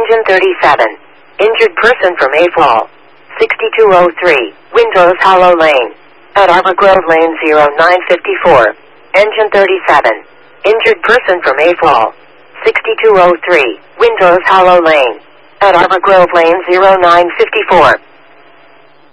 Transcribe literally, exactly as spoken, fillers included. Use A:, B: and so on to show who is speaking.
A: Engine thirty-seven. Injured person from A F A L. sixty-two oh three, Windrose Hollow Lane. At Arbor Grove Lane zero nine fifty-four. Engine thirty-seven. Injured person from A F A L. sixty-two oh three, Windrose Hollow Lane. At Arbor Grove Lane zero nine fifty-four.